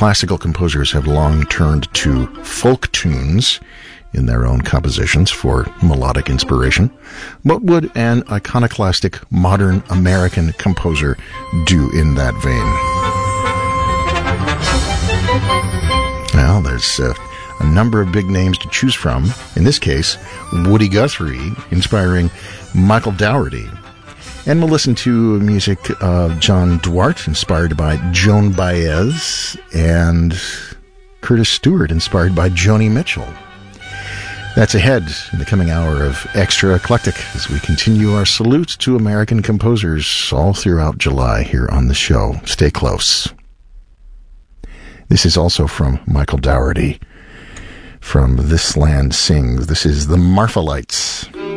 classical composers have long turned to folk tunes in their own compositions for melodic inspiration. What would an iconoclastic modern American composer do in that vein? Well, there's a number of big names to choose from. In this case, Woody Guthrie, inspiring Michael Dougherty. And we'll listen to music of John Duarte, inspired by Joan Baez, and Curtis Stewart, inspired by Joni Mitchell. That's ahead in the coming hour of Extra Eclectic as we continue our salute to American composers all throughout July here on the show. Stay close. This is also from Michael Dougherty from This Land Sings. This is the Marfalites.